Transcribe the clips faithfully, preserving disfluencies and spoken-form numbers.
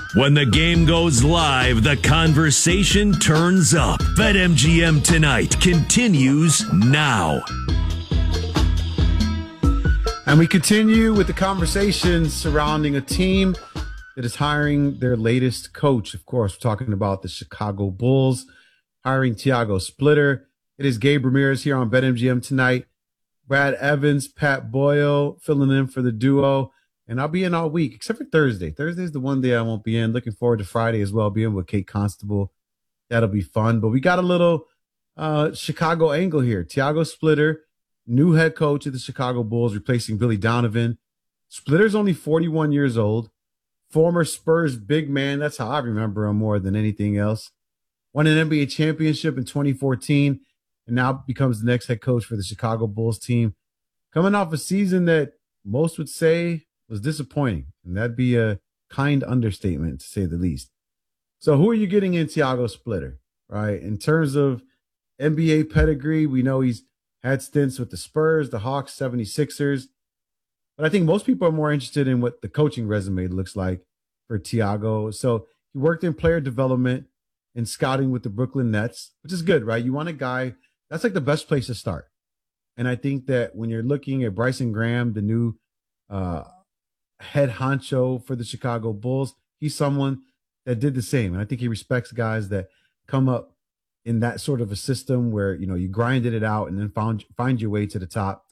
When the game goes live, the conversation turns up. BetMGM Tonight continues now. And we continue with the conversation surrounding a team that is hiring their latest coach. Of course, we're talking about the Chicago Bulls hiring Tiago Splitter. It is Gabe Ramirez here on BetMGM Tonight. Brad Evans, Pat Boyle filling in for the duo. And I'll be in all week, except for Thursday. Thursday's the one day I won't be in. Looking forward to Friday as well, being with Kate Constable. That'll be fun. But we got a little uh, Chicago angle here. Tiago Splitter, new head coach of the Chicago Bulls, replacing Billy Donovan. Splitter's only forty-one years old. Former Spurs big man. That's how I remember him more than anything else. Won an N B A championship in twenty fourteen and now becomes the next head coach for the Chicago Bulls team. Coming off a season that most would say was disappointing, and that'd be a kind understatement to say the least. So who are you getting in Tiago Splitter, right? In terms of N B A pedigree, we know he's had stints with the Spurs, the Hawks, seventy-sixers. But I think most people are more interested in what the coaching resume looks like for Tiago. So he worked in player development and scouting with the Brooklyn Nets, which is good, right? You want a guy, that's like the best place to start. And I think that when you're looking at Bryson Graham, the new uh, head honcho for the Chicago Bulls, he's someone that did the same. And I think he respects guys that come up in that sort of a system where, you know, you grinded it out and then found find your way to the top.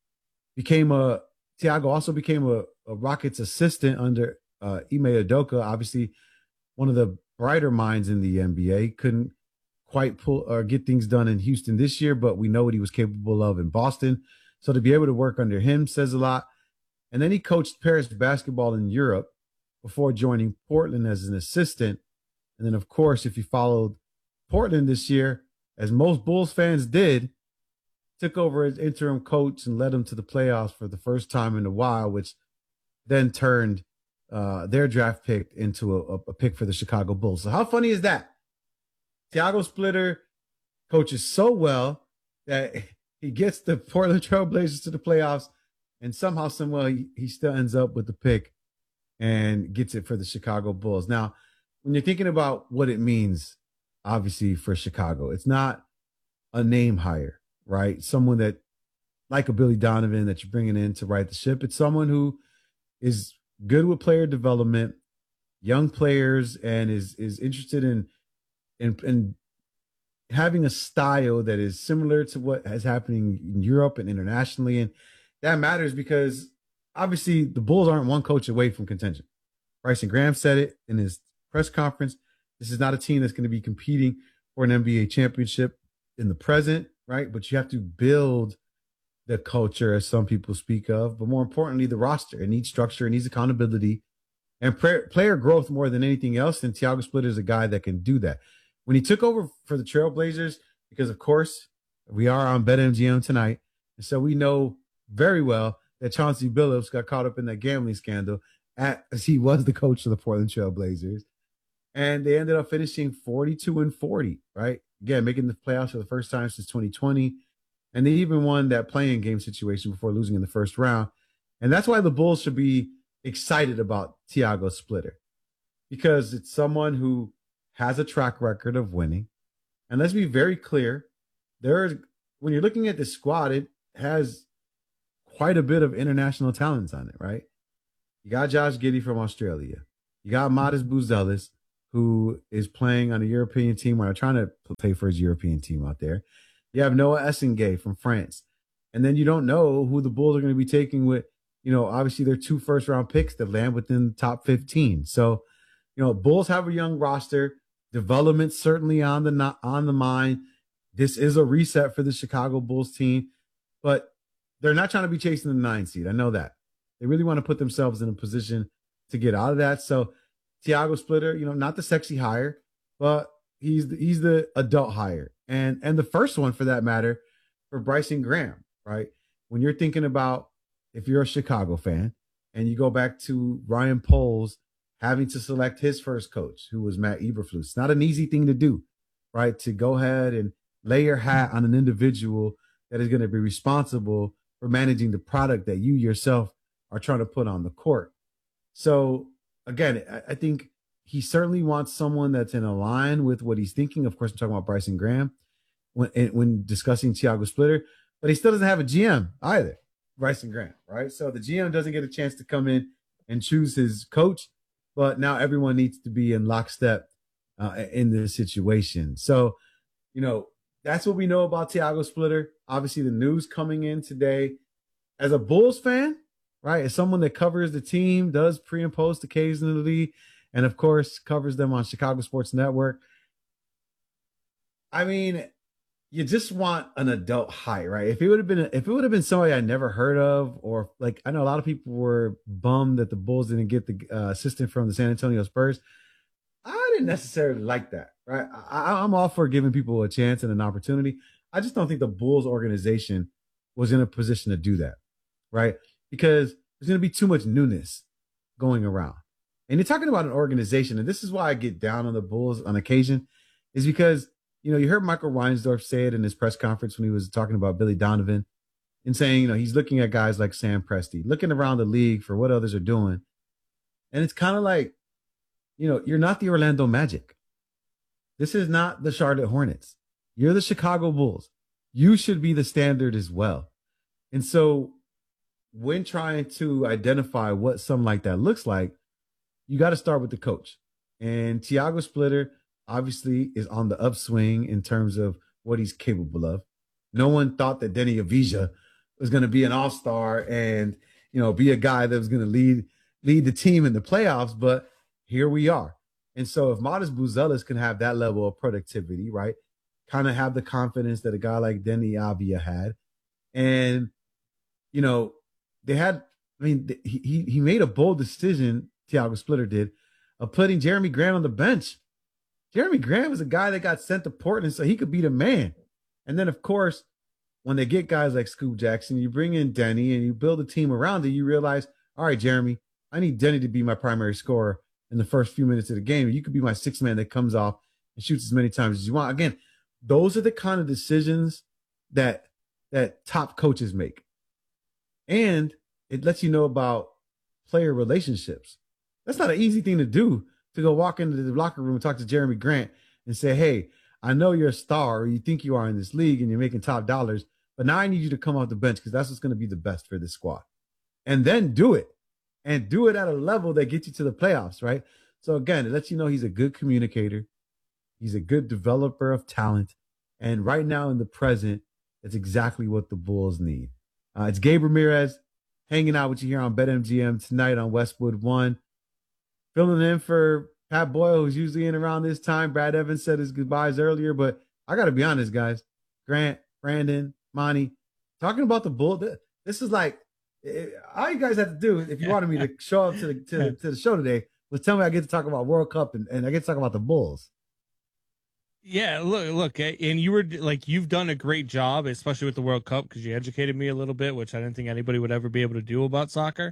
Became a Tiago also became a, a Rockets assistant under uh, Ime Udoka, obviously one of the brighter minds in the N B A. Couldn't quite pull or get things done in Houston this year, but we know what he was capable of in Boston. So to be able to work under him says a lot. And then he coached Paris basketball in Europe before joining Portland as an assistant. And then, of course, if you followed Portland this year, as most Bulls fans did, took over as interim coach and led them to the playoffs for the first time in a while, which then turned uh, their draft pick into a, a pick for the Chicago Bulls. So how funny is that? Tiago Splitter coaches so well that he gets the Portland Trail Blazers to the playoffs, and somehow, somewhere, he, he still ends up with the pick and gets it for the Chicago Bulls. Now, when you're thinking about what it means, obviously, for Chicago, it's not a name hire, right? Someone that, like a Billy Donovan, that you're bringing in to right the ship. It's someone who is good with player development, young players, and is is interested in in, in having a style that is similar to what is happening in Europe and internationally. And that matters because obviously the Bulls aren't one coach away from contention. Bryson Graham said it in his press conference. This is not a team that's going to be competing for an N B A championship in the present, right? But you have to build the culture, as some people speak of, but more importantly, the roster. It needs structure, it needs accountability, and player growth more than anything else. And Tiago Splitter is a guy that can do that. When he took over for the Trailblazers, because of course we are on BetMGM Tonight, and so we know very well that Chauncey Billups got caught up in that gambling scandal at, as he was the coach of the Portland Trailblazers. And they ended up finishing forty-two and forty, right? Again, making the playoffs for the first time since twenty twenty. And they even won that play-in game situation before losing in the first round. And that's why the Bulls should be excited about Tiago Splitter, because it's someone who has a track record of winning. And let's be very clear, there is, when you're looking at the squad, it has quite a bit of international talents on it, right? You got Josh Giddey from Australia. You got Matas Buzelis, who is playing on a European team, or trying to play for his European team out there. You have Noah Essengay from France. And then you don't know who the Bulls are going to be taking with, you know, obviously their two first round picks that land within the top fifteen. So, you know, Bulls have a young roster, development certainly on the, on the mind. This is a reset for the Chicago Bulls team, but they're not trying to be chasing the nine seed. I know that. They really want to put themselves in a position to get out of that. So Tiago Splitter, you know, not the sexy hire, but he's the, he's the adult hire. And and the first one, for that matter, for Bryson Graham, right? When you're thinking about, if you're a Chicago fan and you go back to Ryan Poles having to select his first coach, who was Matt Eberflus, it's not an easy thing to do, right? To go ahead and lay your hat on an individual that is going to be responsible for managing the product that you yourself are trying to put on the court. So again, I, I think he certainly wants someone that's in a line with what he's thinking. Of course, I'm talking about Bryson Graham when when discussing Tiago Splitter, but he still doesn't have a G M either, Bryson Graham, right? So the G M doesn't get a chance to come in and choose his coach, but now everyone needs to be in lockstep uh, in this situation. So, you know, that's what we know about Tiago Splitter. Obviously, the news coming in today. As a Bulls fan, right, as someone that covers the team, does pre and post occasionally, and of course covers them on Chicago Sports Network. I mean, you just want an adult hire, right? If it would have been, if it would have been somebody I never heard of, or like I know a lot of people were bummed that the Bulls didn't get the uh, assistant from the San Antonio Spurs. I didn't necessarily like that, right? I, I'm all for giving people a chance and an opportunity. I just don't think the Bulls organization was in a position to do that, right? Because there's going to be too much newness going around. And you're talking about an organization, and this is why I get down on the Bulls on occasion, is because, you know, you heard Michael Reinsdorf say it in his press conference when he was talking about Billy Donovan and saying, you know, he's looking at guys like Sam Presti, looking around the league for what others are doing. And it's kind of like, you know, you're not the Orlando Magic. This is not the Charlotte Hornets. You're the Chicago Bulls. You should be the standard as well. And so when trying to identify what something like that looks like, you got to start with the coach. And Tiago Splitter obviously is on the upswing in terms of what he's capable of. No one thought that Denny Avija was going to be an all-star and, you know, be a guy that was going to lead lead the team in the playoffs, but here we are. And so if Matas Buzelis can have that level of productivity, right, kind of have the confidence that a guy like Denny Avija had, and, you know, they had, I mean, he he made a bold decision, Tiago Splitter did, of putting Jeremy Grant on the bench. Jeremy Grant was a guy that got sent to Portland so he could be the man. And then, of course, when they get guys like Scoop Jackson, you bring in Denny and you build a team around it, you realize, all right, Jeremy, I need Denny to be my primary scorer in the first few minutes of the game. You could be my sixth man that comes off and shoots as many times as you want. Again, those are the kind of decisions that that top coaches make. And it lets you know about player relationships. That's not an easy thing to do, to go walk into the locker room and talk to Jeremy Grant and say, hey, I know you're a star, or you think you are in this league and you're making top dollars, but now I need you to come off the bench because that's what's going to be the best for this squad. And then do it. And do it at a level that gets you to the playoffs, right? So again, it lets you know he's a good communicator. He's a good developer of talent. And right now in the present, that's exactly what the Bulls need. Uh, it's Gabe Ramirez hanging out with you here on BetMGM tonight on Westwood One. Filling in for Pat Boyle, who's usually in around this time. Brad Evans said his goodbyes earlier, but I got to be honest, guys. Grant, Brandon, Monty, talking about the Bulls, this is like, all you guys have to do, if you wanted me to show up to the to, the, to the show today, was tell me I get to talk about World Cup and, and I get to talk about the Bulls. Yeah, look, look, and you were like, you've done a great job, especially with the World Cup, because you educated me a little bit, which I didn't think anybody would ever be able to do about soccer.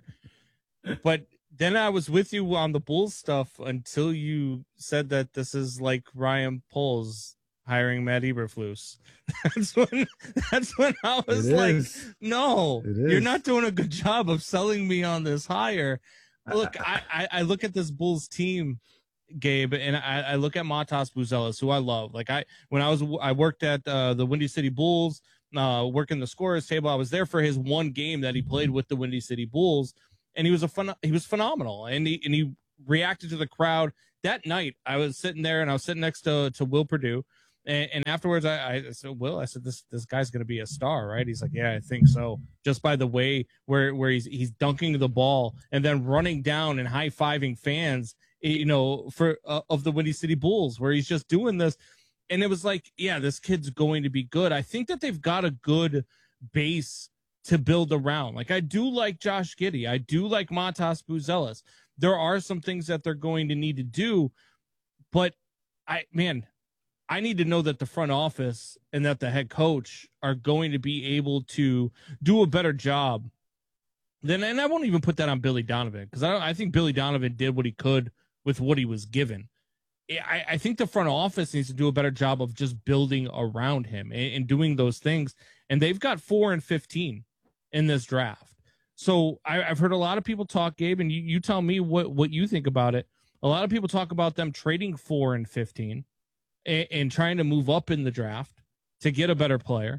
But then I was with you on the Bulls stuff until you said that this is like Ryan Poles hiring Matt Eberflus. That's when that's when I was It like, is. no, It you're is. not doing a good job of selling me on this hire. Look, I, I, I look at this Bulls team, Gabe, and I, I look at Matas Buzelis, who I love. Like I, when I was, I worked at uh, the Windy City Bulls, uh, working the scorers table. I was there for his one game that he played with the Windy City Bulls, and he was a fun, he was phenomenal, and he and he reacted to the crowd that night. I was sitting there, and I was sitting next to to Will Perdue. And, and afterwards, I, I said, Will, I said, this this guy's going to be a star, right? He's like, yeah, I think so. Just by the way where where he's he's dunking the ball and then running down and high fiving fans, you know, for uh, of the Windy City Bulls, where he's just doing this. And it was like, yeah, this kid's going to be good. I think that they've got a good base to build around. Like, I do like Josh Giddey. I do like Matas Buzelis. There are some things that they're going to need to do, but I, man, I need to know that the front office and that the head coach are going to be able to do a better job. Then, and I won't even put that on Billy Donovan, because I, I think Billy Donovan did what he could with what he was given. I, I think the front office needs to do a better job of just building around him and, and doing those things. And they've got four and fifteen in this draft. So I, I've heard a lot of people talk, Gabe, and you, you tell me what, what you think about it. A lot of people talk about them trading four and fifteen and, and trying to move up in the draft to get a better player.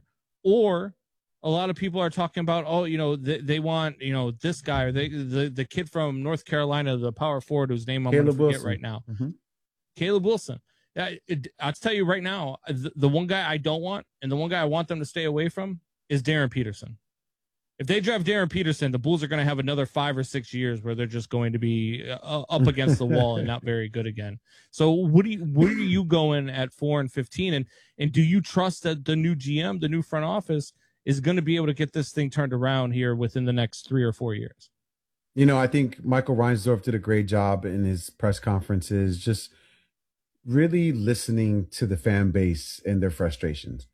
Or a lot of people are talking about, oh, you know, they, they want, you know, this guy or they, the, the kid from North Carolina, the power forward whose name I'm going to forget Wilson. right now. Mm-hmm. Caleb Wilson. Yeah, it, I'll tell you right now, the, the one guy I don't want and the one guy I want them to stay away from is Darren Peterson. If they draft Darren Peterson, the Bulls are going to have another five or six years where they're just going to be uh, up against the wall and not very good again. So what do you, where are you going at four and fifteen? And, and do you trust that the new G M, the new front office is going to be able to get this thing turned around here within the next three or four years? You know, I think Michael Reinsdorf did a great job in his press conferences, just really listening to the fan base and their frustrations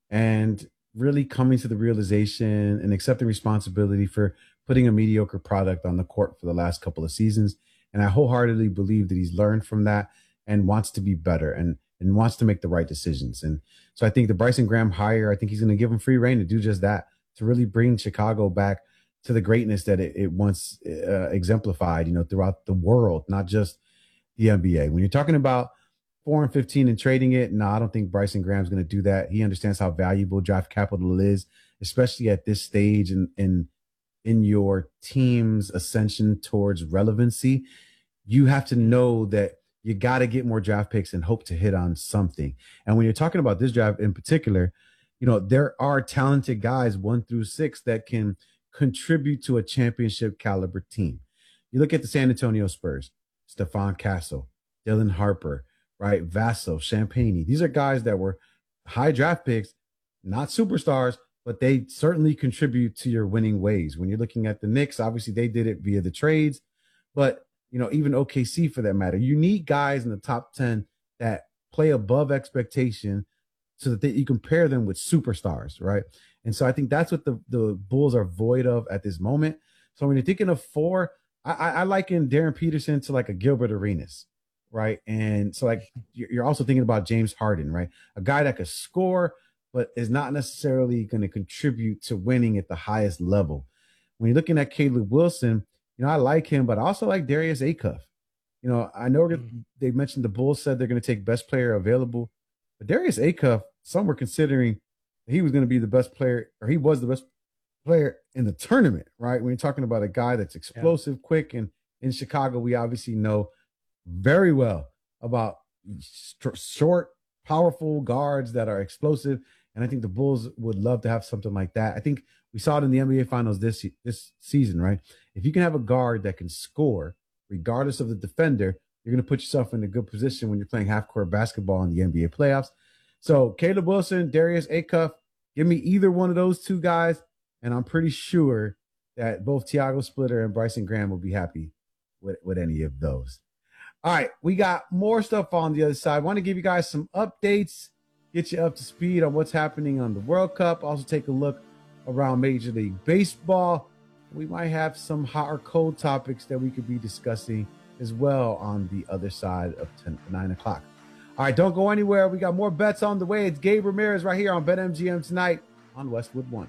and really coming to the realization and accepting responsibility for putting a mediocre product on the court for the last couple of seasons. And I wholeheartedly believe that he's learned from that and wants to be better and, and wants to make the right decisions. And so I think the Bryson Graham hire, I think he's going to give him free reign to do just that, to really bring Chicago back to the greatness that it, it once uh, exemplified, you know, throughout the world, not just the N B A. When you're talking about four and fifteen and trading it, no, I don't think Bryson Graham's going to do that. He understands how valuable draft capital is, especially at this stage in, in, in your team's ascension towards relevancy. You have to know that you got to get more draft picks and hope to hit on something. And when you're talking about this draft in particular, you know, there are talented guys one through six that can contribute to a championship caliber team. You look at the San Antonio Spurs, Stephon Castle, Dylan Harper, right? Vassell, Champagnie. These are guys that were high draft picks, not superstars, but they certainly contribute to your winning ways. When you're looking at the Knicks, obviously they did it via the trades, but you know, even O K C for that matter, you need guys in the top ten that play above expectation so that they, you compare them with superstars, right? And so I think that's what the, the Bulls are void of at this moment. So when you're thinking of four, I, I, I liken Darren Peterson to like a Gilbert Arenas, right? And so like you're also thinking about James Harden, right? A guy that could score, but is not necessarily going to contribute to winning at the highest level. When you're looking at Caleb Wilson, you know, I like him, but I also like Darius Acuff. You know, I know mm-hmm. they mentioned the Bulls said they're going to take best player available, but Darius Acuff, some were considering he was going to be the best player, or he was the best player in the tournament, right? When you're talking about a guy that's explosive, yeah. quick, and in Chicago, we obviously know very well about st- short, powerful guards that are explosive. And I think the Bulls would love to have something like that. I think we saw it in the N B A Finals this this season, right? If you can have a guard that can score, regardless of the defender, you're going to put yourself in a good position when you're playing half-court basketball in the N B A playoffs. So Caleb Wilson, Darius Acuff, give me either one of those two guys, and I'm pretty sure that both Tiago Splitter and Bryson Graham will be happy with, with any of those. All right, we got more stuff on the other side. I want to give you guys some updates, get you up to speed on what's happening on the World Cup. Also take a look around Major League Baseball. We might have some hot or cold topics that we could be discussing as well on the other side of ten, nine o'clock. All right, don't go anywhere. We got more bets on the way. It's Gabe Ramirez right here on BetMGM tonight on Westwood One.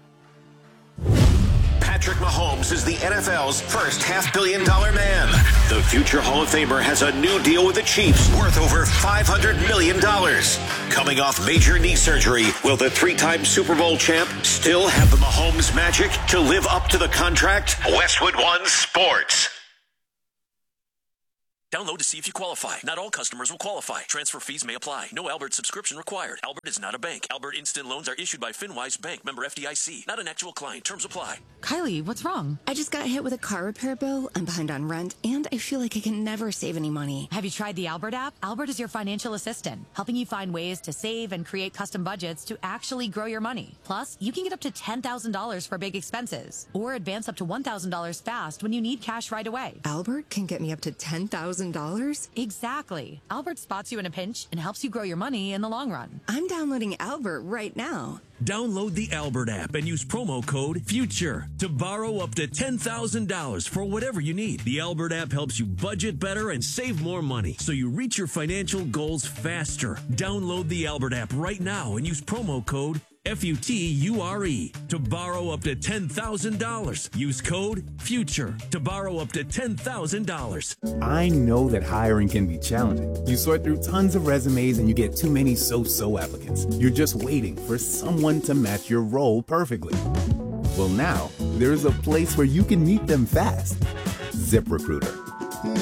Patrick Mahomes is the N F L's first half-billion dollar man. The future Hall of Famer has a new deal with the Chiefs worth over five hundred million dollars. Coming off major knee surgery, will the three-time Super Bowl champ still have the Mahomes magic to live up to the contract? Westwood One Sports. Download to see if you qualify. Not all customers will qualify. Transfer fees may apply. No Albert subscription required. Albert is not a bank. Albert Instant Loans are issued by FinWise Bank, member F D I C. Not an actual client. Terms apply. Kylie, what's wrong? I just got hit with a car repair bill. I'm behind on rent, and I feel like I can never save any money. Have you tried the Albert app? Albert is your financial assistant, helping you find ways to save and create custom budgets to actually grow your money. Plus, you can get up to ten thousand dollars for big expenses, or advance up to one thousand dollars fast when you need cash right away. Albert can get me up to ten thousand dollars? Exactly. Albert spots you in a pinch and helps you grow your money in the long run. I'm downloading Albert right now. Download the Albert app and use promo code FUTURE to borrow up to ten thousand dollars for whatever you need. The Albert app helps you budget better and save more money so you reach your financial goals faster. Download the Albert app right now and use promo code F U T U R E, to borrow up to ten thousand dollars. Use code FUTURE to borrow up to ten thousand dollars. I know that hiring can be challenging. You sort through tons of resumes and you get too many so-so applicants. You're just waiting for someone to match your role perfectly. Well, now there's a place where you can meet them fast. ZipRecruiter.